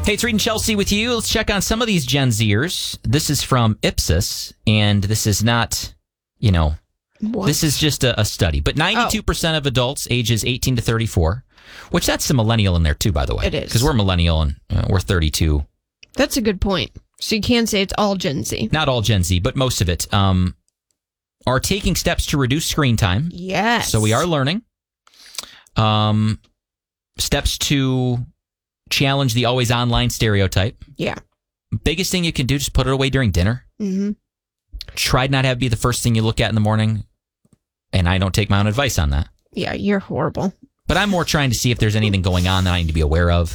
Hey, it's Reed and Chelsea with you. Let's check on some of these Gen Zers. This is from Ipsos, and this is not, this is just a study. But 92% of adults ages 18 to 34, which that's the millennial in there too, by the way. It is. Because we're millennial and we're 32. That's a good point. So you can say it's all Gen Z. Not all Gen Z, but most of it are taking steps to reduce screen time. Yes. So we are learning. Steps to challenge the always online stereotype. Yeah. Biggest thing you can do, just put it away during dinner. Mm-hmm. Try not to have it be the first thing you look at in the morning. And I don't take my own advice on that. Yeah, you're horrible. But I'm more trying to see if there's anything going on that I need to be aware of.